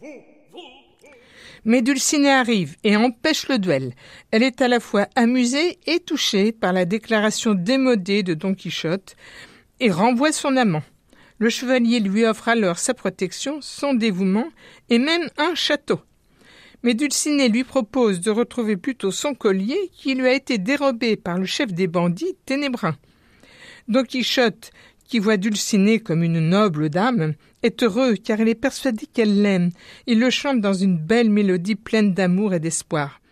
Mais Dulcinée arrive et empêche le duel. Elle est à la fois amusée et touchée par la déclaration démodée de Don Quichotte et renvoie son amant. Le chevalier lui offre alors sa protection, son dévouement et même un château. Mais Dulcinée lui propose de retrouver plutôt son collier qui lui a été dérobé par le chef des bandits, Ténébrun. Don Quichotte, qui voit Dulcinée comme une noble dame, est heureux car il est persuadé qu'elle l'aime. Il le chante dans une belle mélodie pleine d'amour et d'espoir.